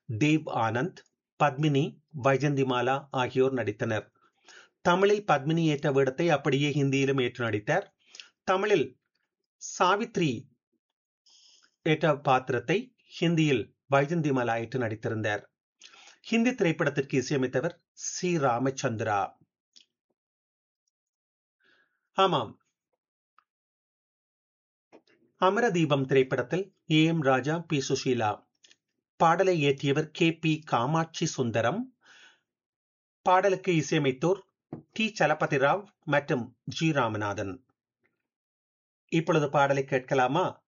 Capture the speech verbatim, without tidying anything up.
தேவ் ஆனந்த், பத்மினி, வைஜந்திமாலா ஆகியோர் நடித்தனர். தமிழில் பத்மினி ஏற்ற வேடத்தை அப்படியே ஹிந்தியிலும் ஏற்று நடித்தார். தமிழில் சாவித்ரி ஏற்ற பாத்திரத்தை ஹிந்தியில் வைஜந்திமாலா ஏற்று நடித்திருந்தார். ஹிந்தி திரைப்படத்திற்கு இசையமைத்தவர் சி ராமச்சந்திரா. ஆமாம், அமரதீபம் திரைப்படத்தில் A M Raja, B Sushila, பாடலை இயற்றியவர் கே பி காமாட்சி சுந்தரம், பாடலுக்கு இசையமைத்தோர் டி சலபதி ராவ் மற்றும் ஜி ராமநாதன். இப்பொழுது பாடலை கேட்கலாமா?